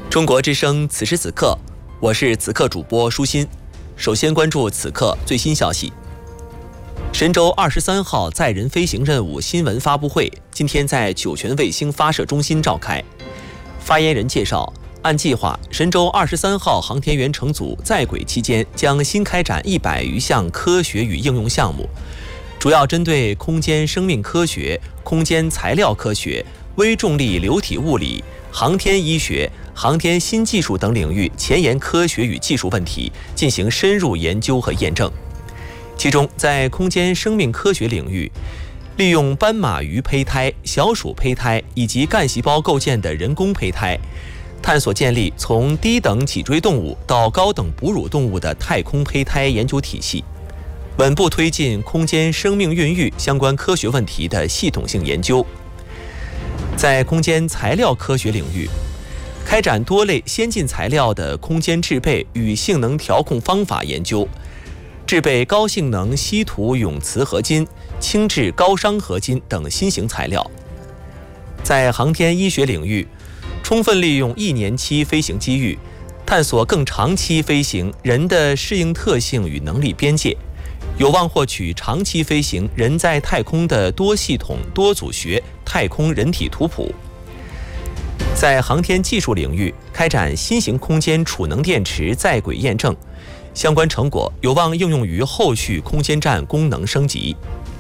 中国之声此时此刻，我是此刻主播舒心。首先关注此刻最新消息。神舟23号载人飞行任务新闻发布会今天在酒泉卫星发射中心召开。发言人介绍，按计划，神舟23号航天员乘组在轨期间将新开展100余项科学与应用项目，主要针对空间生命科学、空间材料科学、微重力流体物理、航天医学、航天新技术等领域前沿科学与技术问题进行深入研究和验证。其中，在空间生命科学领域，利用斑马鱼胚胎、小鼠胚胎以及干细胞构建的人工胚胎，探索建立从低等脊椎动物到高等哺乳动物的太空胚胎研究体系，稳步推进空间生命孕育相关科学问题的系统性研究。在空间材料科学领域，开展多类先进材料的空间制备与性能调控方法研究，制备高性能稀土永磁合金、轻质高熵合金等新型材料。在航天医学领域，充分利用1年期飞行机遇，探索更长期飞行人的适应特性与能力边界，有望获取长期飞行人在太空的多系统多组学太空人体图谱。在航天技术领域，开展新型空间储能电池在轨验证，相关成果有望应用于后续空间站功能升级。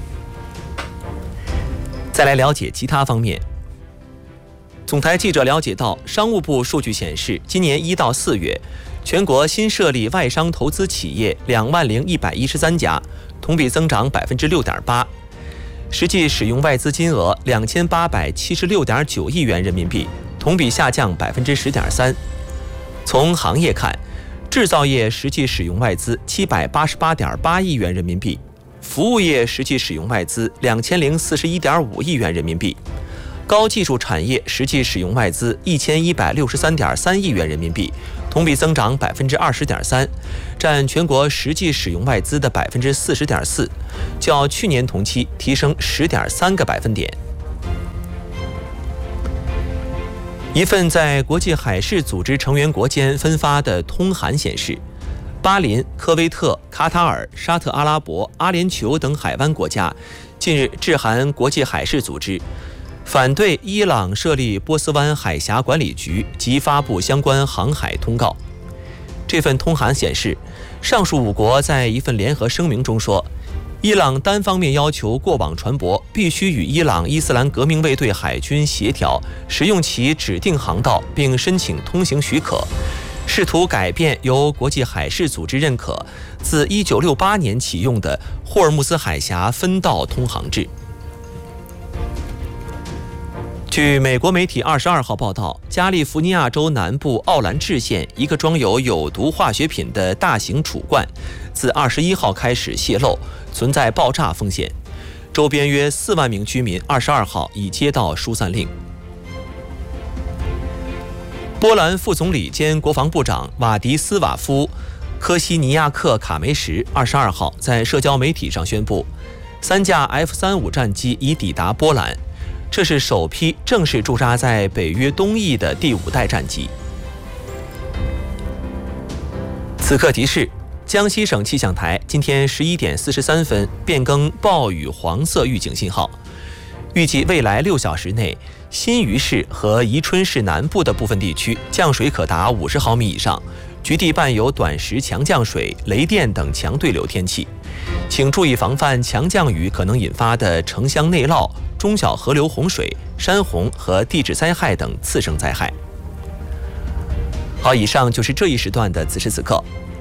再来了解其他方面。总台记者了解到，商务部数据显示，今年1到4月，全国新设立外商投资企业20113家，同比增长6.8%，实际使用外资金额2876.9亿元人民币，同比下降10.3%。从行业看，制造业实际使用外资788.8亿元人民币，服务业实际使用外资2041.5亿元人民币，高技术产业实际使用外资1163.3亿元人民币，同比增长20.3%，占全国实际使用外资的40.4%，较去年同期提升10.3个百分点。一份在国际海事组织成员国间分发的通函显示，巴林、科威特、卡塔尔、沙特阿拉伯、阿联酋等海湾国家近日致函国际海事组织，反对伊朗设立波斯湾海峡管理局及发布相关航海通告。这份通函显示，上述5国在一份联合声明中说，伊朗单方面要求过往船舶必须与伊朗伊斯兰革命卫队海军协调，使用其指定航道并申请通行许可，试图改变由国际海事组织认可自1968年启用的霍尔木兹海峡分道通航制。据美国媒体22号报道，加利福尼亚州南部奥兰治县一个装有有毒化学品的大型储罐自21号开始泄漏，存在爆炸风险。周边约4万名居民22号已接到疏散令。波兰副总理兼国防部长瓦迪斯瓦夫·科西尼亚克卡梅什22号在社交媒体上宣布，3架 F-35战机已抵达波兰，这是首批正式驻扎在北约东翼的第5代战机。此刻提示，江西省气象台今天11点43分变更暴雨黄色预警信号，预计未来6小时内，新余市和宜春市南部的部分地区降水可达50毫米以上，局地伴有短时强降水、雷电等强对流天气，请注意防范强降雨可能引发的城乡内涝、中小河流洪水、山洪和地质灾害等次生灾害。好，以上就是这一时段的此时此刻，